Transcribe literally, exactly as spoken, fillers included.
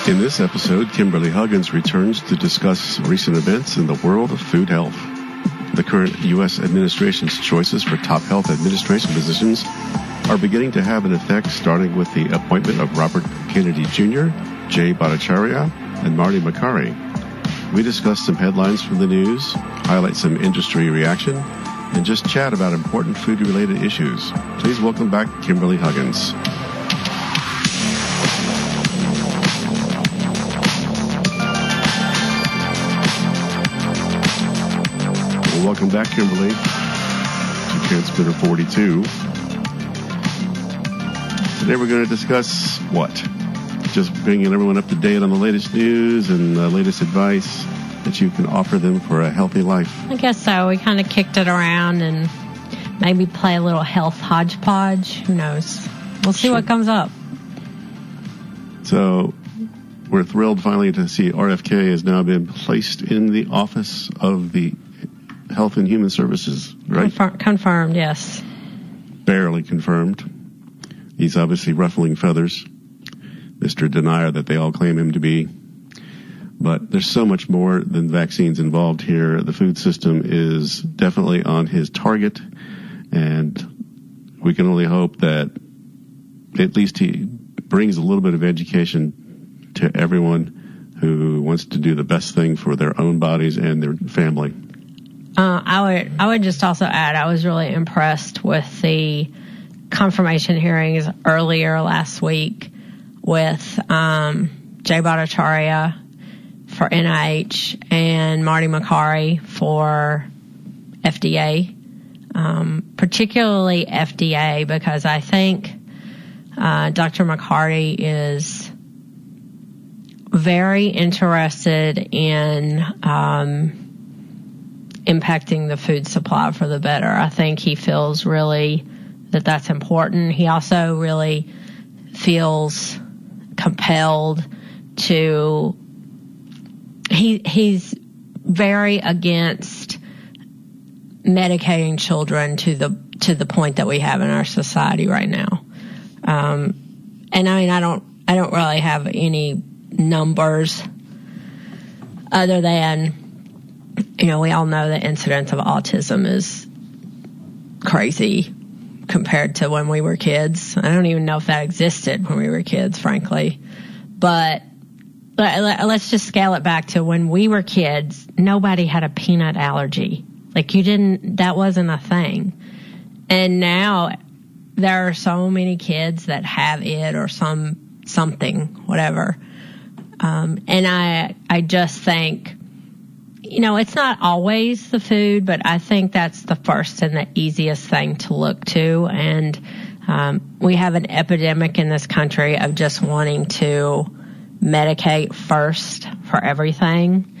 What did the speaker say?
In this episode, Kimberly Huggins returns to discuss recent events in the world of food health. The current U S administration's choices for top health administration positions are beginning to have an effect, starting with the appointment of Robert Kennedy Junior, Jay Bhattacharya, and Marty Makary. We discuss some headlines from the news, highlight some industry reaction, and just chat about important food-related issues. Please welcome back Kimberly Huggins. Well, welcome back, Kimberly, to Transmitter forty-two. Today we're going to discuss what? Just bringing everyone up to date on the latest news and the latest advice that you can offer them for a healthy life. I guess so. We kind of kicked it around and maybe play a little health hodgepodge. Who knows? We'll see Sure. what comes up. So we're thrilled finally to see R F K has now been placed in the office of the Health and Human Services, right? Confir- confirmed, yes. Barely confirmed. He's obviously ruffling feathers, Mister Denier that they all claim him to be. But there's so much more than vaccines involved here. The food system is definitely on his target, and we can only hope that at least he brings a little bit of education to everyone who wants to do the best thing for their own bodies and their family. Uh, I would I would just also add I was really impressed with the confirmation hearings earlier last week with um, Jay Bhattacharya for N I H and Marty Makary for F D A, um, particularly F D A, because I think uh, Doctor Makary is very interested in um, impacting the food supply for the better. I think he feels really that that's important. He also really feels compelled to, he he's very against medicating children to the to the point that we have in our society right now. Um, and I mean, I don't I don't really have any numbers other than, you know, we all know the incidence of autism is crazy compared to when we were kids. I don't even know if that existed when we were kids, frankly. But let's just scale it back to when we were kids, nobody had a peanut allergy. Like you didn't, that wasn't a thing. And now there are so many kids that have it or some, something, whatever. Um, and I, I just think, you know, it's not always the food, but I think that's the first and the easiest thing to look to. And um, we have an epidemic in this country of just wanting to medicate first for everything.